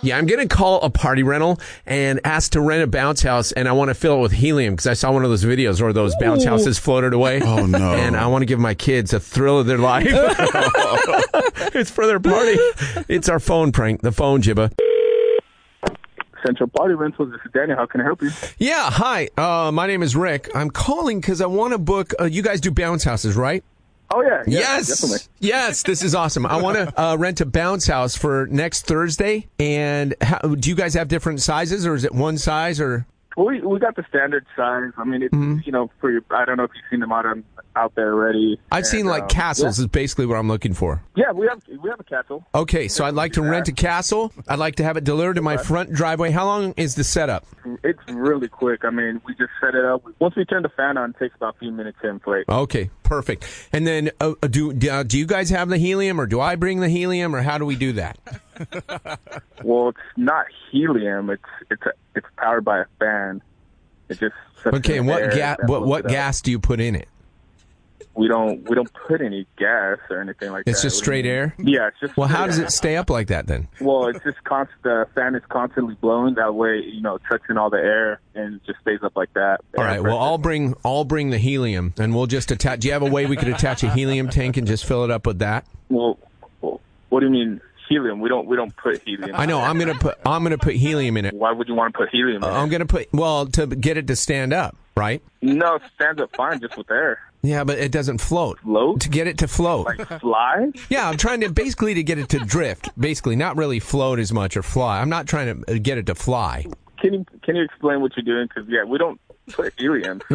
Yeah, I'm going to call a party rental and ask to rent a bounce house, and I want to fill it with helium because I saw one of those videos where those bounce houses floated away. Oh, no. And I want to give my kids a thrill of their life. It's for their party. It's our phone prank, the phone, Jibba. Central Party Rentals. This is Danny. How can I help you? Yeah, hi. My name is Rick. I'm calling because I want to book. You guys do bounce houses, right? Oh, yeah. Yes. Definitely. Yes, this is awesome. I want to rent a bounce house for next Thursday. And do you guys have different sizes, or is it one size? Or We got the standard size. I mean, it's, I don't know if you've seen them out there already. I've seen like castles is basically what I'm looking for. Yeah, we have a castle. Okay, so I'd like to rent a castle. I'd like to have it delivered to my front driveway. How long is the setup? It's really quick. I mean, we just set it up. Once we turn the fan on, it takes about a few minutes to inflate. Okay, perfect. And then do you guys have the helium, or do I bring the helium, or how do we do that? Well, it's not helium. It's powered by a fan. It just okay. And what gas do you put in it? We don't put any gas or anything like that. It's just straight air? Yeah, it's just. Well, how does it stay up like that then? Well, it's just the fan is constantly blowing. That way, it sucks in all the air and it just stays up like that. All right. Well, I'll bring the helium, and we'll just attach. Do you have a way we could attach a helium tank and just fill it up with that? Well, what do you mean? Helium. We don't put helium. I know. I'm gonna put helium in it. Why would you want to put helium in it? I'm gonna put to get it to stand up, right? No, it stands up fine just with air. Yeah, but it doesn't float. Float? To get it to float. Like fly? Yeah, I'm trying to basically get it to drift. Basically, not really float as much or fly. I'm not trying to get it to fly. Can you explain what you're doing? Because we don't put helium. So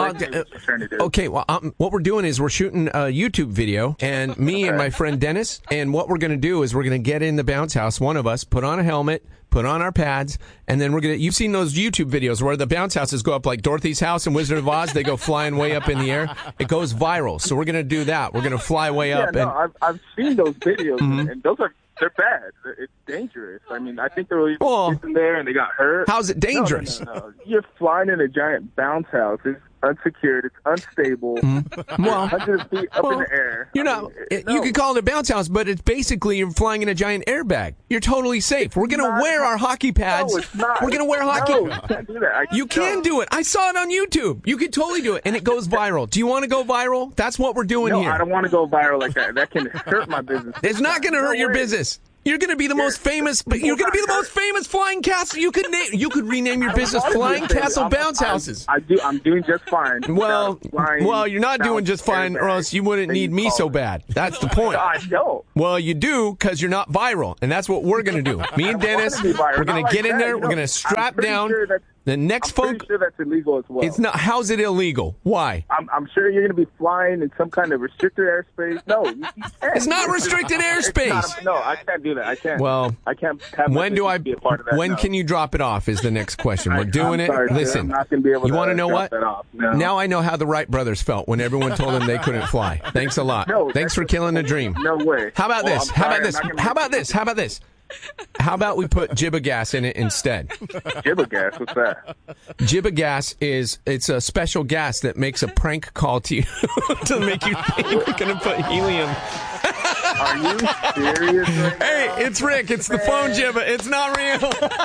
Okay. Well, what we're doing is we're shooting a YouTube video, and me and my friend Dennis. And what we're going to do is we're going to get in the bounce house. One of us put on a helmet, put on our pads, and then you've seen those YouTube videos where the bounce houses go up like Dorothy's house in Wizard of Oz. They go flying way up in the air. It goes viral. So we're going to do that. We're going to fly way up. I've seen those videos, and they're bad. It's dangerous. I mean, I think there were kids in there and they got hurt. How's it dangerous? No. You're flying in a giant bounce house. It's unsecured. It's unstable. Well, 100 feet up in the air. You could call it a bounce house, but it's basically you're flying in a giant airbag. You're totally safe. We're going to wear our hockey pads. No, it's not. We're going to wear hockey. No, you can't do that. You can do it. I saw it on YouTube. You could totally do it, and it goes viral. Do you want to go viral? That's what we're doing here. No, I don't want to go viral like that. That can hurt my business. It's not going to hurt your business. You're going to be the most famous. You're going to be the most famous flying castle. You could rename your business Flying Castle Bounce Houses. I'm doing just fine. Well, you're not doing just fine, or else you wouldn't need me so bad. That's the point. I don't. Well, you do because you're not viral, and that's what we're going to do. Me and Dennis, we're going to get in there. We're going to strap down. The next phone. I'm pretty sure that's illegal as well. It's not. How's it illegal? Why? I'm sure you're going to be flying in some kind of restricted airspace. No, you can't. It's not restricted airspace. No, I can't do that. I can't. Well, I can't have be a part of that. When can you drop it off? Is the next question. We're doing it. Sorry, listen, I'm not going to be able you want to know what? No. Now I know how the Wright brothers felt when everyone told them they couldn't fly. Thanks a lot. Thanks for killing the dream. No way. How about this? How about this? How about this? How about this? How about we put Jibba gas in it instead? Jibba gas? What's that? Jibba gas it's a special gas that makes a prank call to you to make you think we're going to put helium. Are you serious? Right hey, it's Rick. It's the phone, Jibba. It's not real.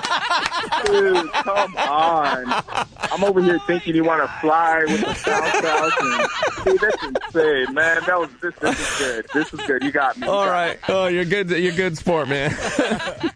Dude, come on. I'm over here thinking you want to fly with the bounce house. Dude, that's insane, man. This is good. This is good. You got me. All right. Oh, you're good. You're good sport, man.